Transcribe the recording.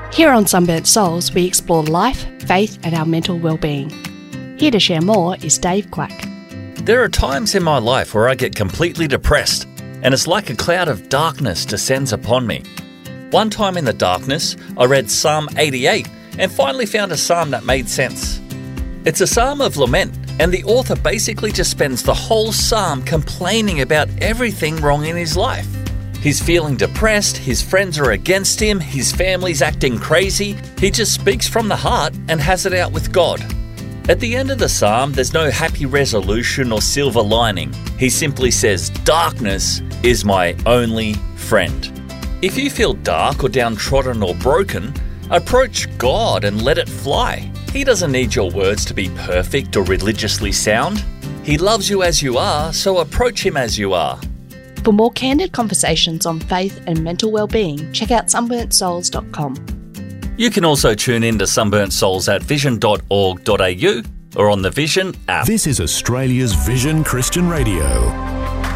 Here on Sunburnt Souls, we explore life, faith and our mental well-being. Here to share more is Dave Quack. There are times in my life where I get completely depressed, and it's like a cloud of darkness descends upon me. One time in the darkness, I read Psalm 88 and finally found a psalm that made sense. It's a psalm of lament, and the author basically just spends the whole psalm complaining about everything wrong in his life. He's feeling depressed, his friends are against him, his family's acting crazy. He just speaks from the heart and has it out with God. At the end of the psalm, there's no happy resolution or silver lining. He simply says, "Darkness is my only friend." If you feel dark or downtrodden or broken, approach God and let it fly. He doesn't need your words to be perfect or religiously sound. He loves you as you are, so approach him as you are. For more candid conversations on faith and mental well-being, check out sunburntsouls.com. You can also tune in to Sunburnt Souls at vision.org.au or on the Vision app. This is Australia's Vision Christian Radio.